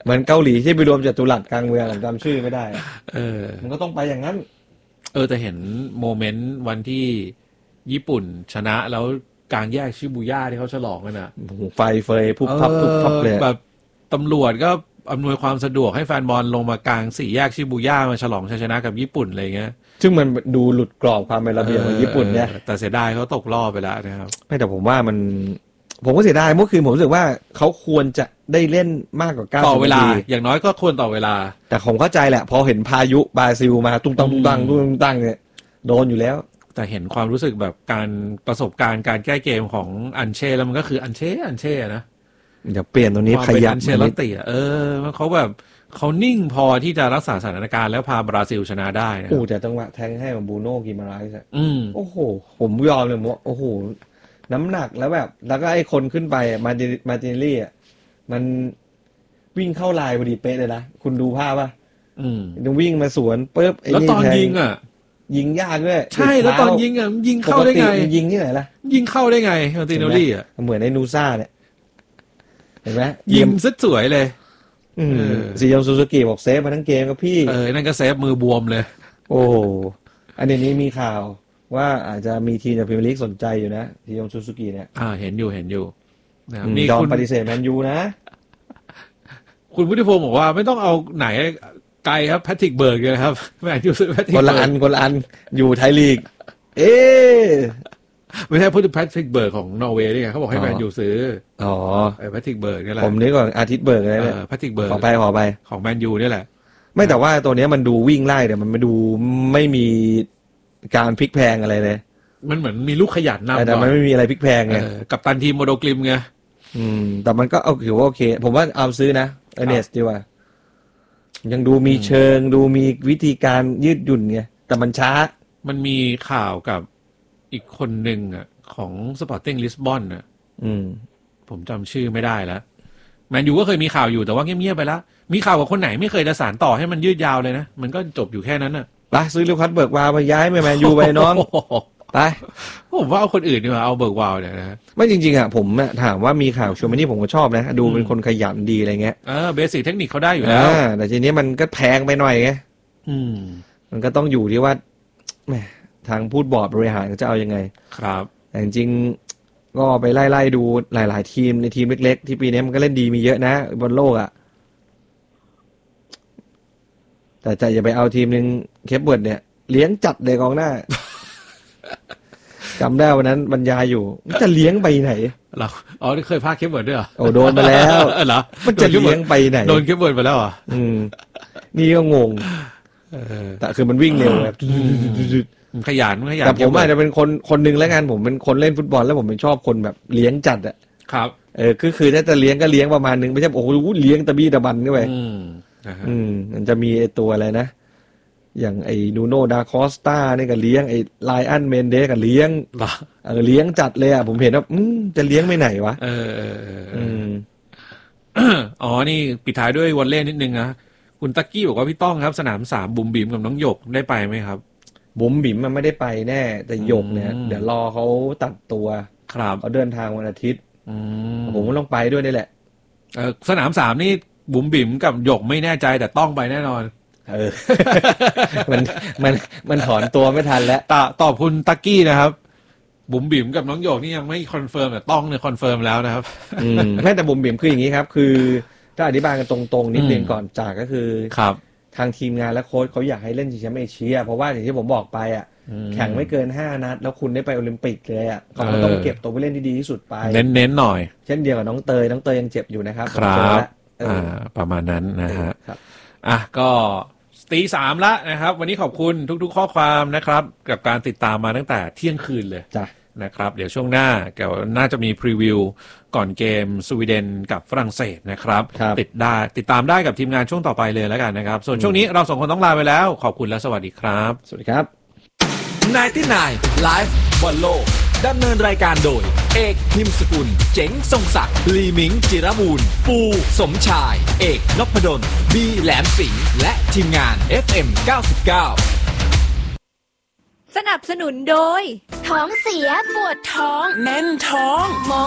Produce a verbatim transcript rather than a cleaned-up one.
เหมือนเกาหลีที่ไปรวมจัตุรัสกลางเมืองจำชื่อไม่ได้เออมันก็ต้องไปอย่างนั้นเออแต่เห็นโมเมนต์วันที่ญี่ปุ่นชนะแล้วกลางแยกชิบูย่าที่เขาฉลองกันอ่ะไฟเฟยพุบพับพุบพับเลยแบบตำรวจก็อำนวยความสะดวกให้แฟนบอลลงมากลางสี่แยกชิบูย่ามาฉลองชัยชนะกับญี่ปุ่นอะไรเงี้ยซึ่งมันดูหลุดกรอบความเป็นระเบียบของญี่ปุ่นเนี่ยแต่เสียดายเขาตกรอบไปแล้วนะครับไม่แต่ผมว่ามันผมก็เสียดายเมื่อคืนผมรู้สึกว่าเขาควรจะได้เล่นมากกว่าเก้าสิบต่อเวลาอย่างน้อยก็ควรต่อเวลาแต่ผมเข้าใจแหละพอเห็นพายุบราซิลมาตุ้งตังตุ้งตังตุ้งตังเนี่ยโดนอยู่แล้วแต่เห็นความรู้สึกแบบการประสบการณ์การแก้เกมของอันเช่แล้วมันก็คืออันเช่อันเช่นะอย่าเปลี่ยนตรงนี้ขยันอันเช่ลติเออเขาแบบเขานิ่งพอที่จะรักษาสถานการณ์แล้วพาบราซิลชนะได้นะโอ้แต่จังหวะแทงให้ของบูโน่กิมาไรส์อืมโอ้โหผมยอมเลยว่าโอ้โหน้ำหนักแล้วแบบแล้วก็ไอ้คนขึ้นไปมาติมาตินลี่อ่ะมันวิ่งเข้าลายพอดีเป๊ะเลยนะคุณดูภาพป่ะอืมต้องวิ่งมาสวนปุ๊บแล้วตอนยิงอ่ะยิงยากด้วยใช่แล้วตอนยิงอ่ะยิงเข้าได้ไงยิงที่ไหนล่ะยิงเข้าได้ไงมาตินลี่อ่ะเหมือนในนูซ่าเนี่ยเห็นไหมยิงซะสวยเลยซียองซูซูกิบอกเซฟมาทั้งเกมกับพี่เออนั่นก็เซฟมือบวมเลยโอ้อันนี้มีข่าวว่าอาจจะมีทีมจากพรีเมียร์ลีกสนใจอยู่นะซียองซูซูกิเนี่ยอ่าเห็นอยู่เห็นอยู่นี่คุณปฏิเสธแมนยูนะคุณพุทธิพงศ์บอกว่าไม่ต้องเอาไหนไกลครับแพทริกเบิร์กเลยครับแมนยูซื้อแพทริกคนละอันคนละอันอยู่ไทยลีกเอ๊ไม่ใช่พูดถึงแพทริกเบิร์กของนอร์เวย์นี่ไงเขาบอกให้แมนยูซื้ออ๋อไอ้แพทริกเบิร์กนี่แหละผมนึกว่าอาทิตย์เบิร์กอะไรเนี่ยแพทริกเบิร์กขอไปขอไปของแมนยูนี่แหละไม่แต่ว่าตัวนี้มันดูวิ่งไล่แต่มันไม่ดูไม่มีการพลิกแพงอะไรเลยมันเหมือนมีลูกขยันนำแต่มันไม่มีอะไรพลิกแพงไงกับตันทีมโมโดกลิมไงอืมแต่มันก็เอาถือว่าโอเคผมว่าเอาซื้อนะเอเนสดีกว่ายังดูมีเชิงดูมีวิธีการยืดหยุ่นไงแต่มันช้ามันมีข่าวกับอีกคนหนึ่งอ่ะของสปอร์ติ้งลิสบอนอ่ะอืมผมจำชื่อไม่ได้แล้วแมนยูก็เคยมีข่าวอยู่แต่ว่าเงียบๆไปแล้วมีข่าวกับคนไหนไม่เคยจะสานต่อให้มันยืดยาวเลยนะมันก็จบอยู่แค่นั้นน่ะไปซื้อลูคัสเบิร์กวาวไปย้ายไปแมนยูไปน้องไปผมว่าเอาคนอื่นดีกว่าเอาเบิร์กวาวเนี่ยนะไม่จริงๆอ่ะผมถามว่ามีข่าวชูมานี่ผมก็ชอบนะดูเป็นคนขยันดีอะไรเงี้ยเออเบสิกเทคนิคเขาได้อยู่แล้วแต่ทีนี้มันก็แพงไปหน่อยไงอืมมันก็ต้องอยู่ที่ว่าแหมทางพูดบอร์ดบริหารจะเอายังไงครับแต่จริงๆก็ไปไล่ๆดูหลายๆทีมในทีมเล็กๆที่ปีนี้มันก็เล่นดีมีเยอะนะบนโลกอ่ะแต่จะอย่าไปเอาทีมนึงเคปเบิร์ดเนี่ยเลี้ยงจัดเลยกองหน้าจำได้วันนั้นบรรยายอยู่มันจะเลี้ยงไปไหนเราอ๋อเคยพาเคปเบิร์ดด้วยเหรอโอ้โดนมาแล้วเหรอมันจะเลี้ยงไปไหนโดนเคปเบิร์ดไปแล้วอ่ะอืมนี่ก็งงแต่คือมันวิ่งเร็วแบบขยันขยันแต่ผมอาจจะเป็นคนคนนึงแล้วกันผมเป็นคนเล่นฟุตบอลแล้วผมเป็นชอบคนแบบเลี้ยงจัดอ่ะครับเออคือคือถ้าจะเลี้ยงก็เลี้ยงประมาณนึงไม่ใช่โอ้โหเลี้ยงตะบี้ตะบันเข้าไปอืมอืมมันจะมีไอ้ตัวอะไรนะอย่างไอ้นูโนดาคอสตาเนี่ยก็เลี้ยงไอ้ไลอันเมนเดสก็เลี้ยงเออเลี้ยงจัดเลยอ่ะผมเห็นว่าอืมจะเลี้ยงไม่ไหนวะเอออืมอ๋อนี่ปิดท้ายด้วยวอลเลย์นิดนึงนะคุณตั๊กกี้บอกว่าพี่ต้องครับสนามสามบุ๋มบิ๋มกับน้องหยกได้ไปไหมครับบุ๋มบิ๋มมันไม่ได้ไปแน่แต่หยกเนี่ยเดี๋ยวรอเขาตัดตัวครับเขาเดินทางวันอาทิตย์ผมก็ต้องไปด้วยนี่แหละเออสนามสามนี่บุ๋มบิ๋มกับหยกไม่แน่ใจแต่ต้องไปแน่นอนเออมันมันมันถอนตัวไม่ทันแล้วตตอบคุณตั๊กกี้นะครับบุ๋มบิ๋มกับน้องหยกนี่ยังไม่คอนเฟิร์มแต่ต้องเนี่ยคอนเฟิร์มแล้วนะครับอืมไม่แต่บุ๋มบิ๋มคืออย่างนี้ครับคือถ้าอธิบายกันตรงๆนิดนึงก่อนจากก็คือครับทางทีมงานและโค้ชเขาอยากให้เล่นชิงแชมป์เอเชียเพราะว่าอย่างที่ผมบอกไปอ่ะแข่งไม่เกินห้านัดแล้วคุณได้ไปโอลิมปิกเลยอ่ะเขาก็ต้องเก็บตัวผู้เล่นที่ดีที่สุดไปเน้นๆหน่อยเช่นเดียวกับน้องเตยน้องเตยยังเจ็บอยู่นะครับครับอ่าประมาณนั้นนะฮะอ่ะก็ตีสามละนะครับวันนี้ขอบคุณทุกๆข้อความนะครับกับการติดตามมาตั้งแต่เที่ยงคืนเลยจ้ะนะครับเดี๋ยวช่วงหน้าเดี๋ยวน่าจะมีพรีวิวก่อนเกมสวีเดนกับฝรั่งเศสนะครับติดได้ติดตามได้กับทีมงานช่วงต่อไปเลยแล้วกันนะครับส่วนช่วงนี้เราสองคนต้องลาไปแล้วขอบคุณและสวัสดีครับสวัสดีครับไนน์ตี้ไนน์ Live บอลโลกดำเนินรายการโดยเอกพิมพ์สกุลเจ๋งทรงศักดิ์ลีมิงจิรบูรณ์ปูสมชายเอกนพดลบีแหลมสิงห์และทีมงาน เอฟ เอ็ม เก้าสิบเก้าสนับสนุนโดยท้องเสียปวดท้องแน่นท้อง